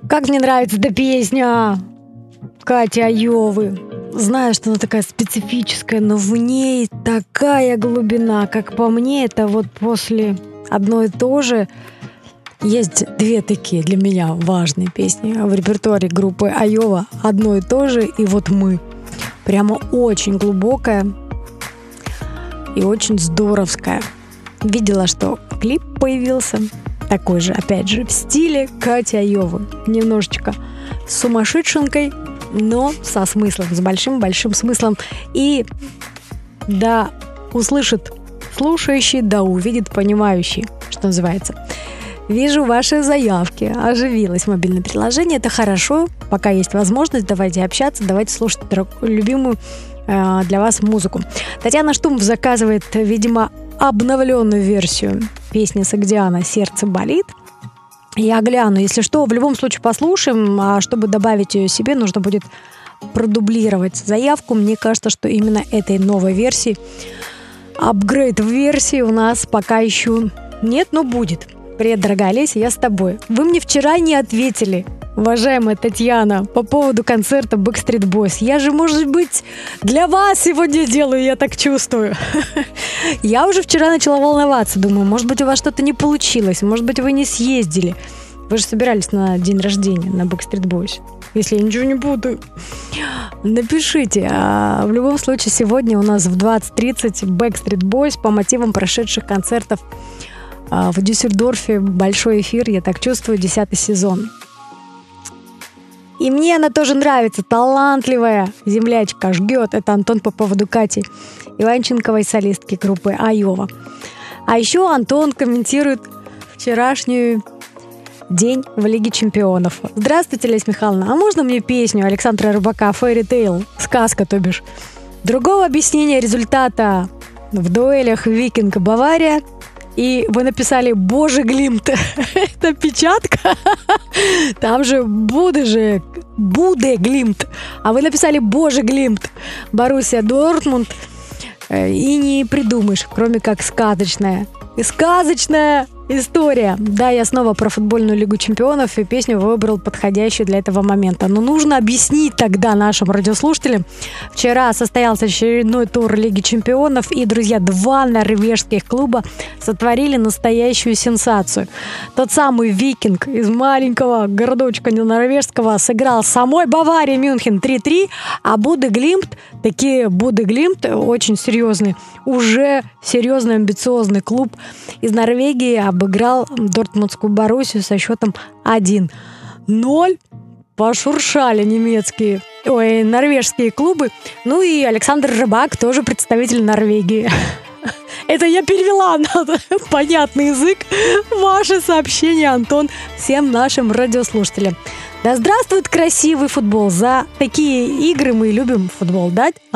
Как мне нравится эта песня Кати Айовы. Знаю, что она такая специфическая, но в ней такая глубина. Как по мне, это вот после одно и то же. Есть две такие для меня важные песни в репертуаре группы Айова. Одно и то же, и вот мы. Прямо очень глубокая и очень здоровская. Видела, что клип появился такой же, опять же, в стиле Кати Айовы. Немножечко с сумасшедшенкой, но со смыслом, с большим-большим смыслом. И да услышит слушающий, да увидит понимающий, что называется. Вижу ваши заявки. Оживилось мобильное приложение. Это хорошо. Пока есть возможность, давайте общаться, давайте слушать любимую для вас музыку. Татьяна Штумф заказывает, видимо, обновленную версию песни Согдиана «Сердце болит». Я гляну. Если что, в любом случае послушаем. А чтобы добавить ее себе, нужно будет продублировать заявку. Мне кажется, что именно этой новой версии, апгрейд в версии у нас пока еще нет, но будет. Привет, дорогая Олеся, я с тобой. Вы мне вчера не ответили, уважаемая Татьяна, по поводу концерта Backstreet Boys. Я же, может быть, для вас сегодня делаю, я так чувствую. Я уже вчера начала волноваться, думаю, может быть, у вас что-то не получилось, может быть, вы не съездили. Вы же собирались на день рождения, на Backstreet Boys. Если я ничего не буду, напишите. А в любом случае, сегодня у нас в 20:30 Backstreet Boys по мотивам прошедших концертов в Дюссельдорфе. Большой эфир, я так чувствую, 10-й сезон. И мне она тоже нравится, талантливая землячка, жгет. Это Антон по поводу Кати Иванченковой, солистки группы Айова. А еще Антон комментирует вчерашний день в Лиге чемпионов. Здравствуйте, Леся Михайловна, а можно мне песню Александра Рыбака «Fairy Tale», сказка, то бишь? Другого объяснения результата в дуэлях Викинг-Бавария. И вы написали «Боже, Глимт». Это печатка. Там же Буде Глимт. А вы написали «Боже, Глимт». Боруссия Дортмунд. И не придумаешь, кроме как сказочная история. Да, я снова про футбольную Лигу чемпионов, и песню выбрал подходящую для этого момента. Но нужно объяснить тогда нашим радиослушателям. Вчера состоялся очередной тур Лиги чемпионов, и, друзья, 2 норвежских клуба сотворили настоящую сенсацию. Тот самый Викинг из маленького городочка норвежского сыграл с самой Баварии Мюнхен 3-3, а Буде Глимт, очень серьезный, уже серьезный амбициозный клуб из Норвегии, обыграл Дортмундскую Боруссию со счетом 1-0. Пошуршали норвежские клубы. Ну и Александр Рыбак, тоже представитель Норвегии. Это я перевела на понятный язык ваше сообщение, Антон, всем нашим радиослушателям. Да здравствует красивый футбол! За такие игры мы любим футбол, да?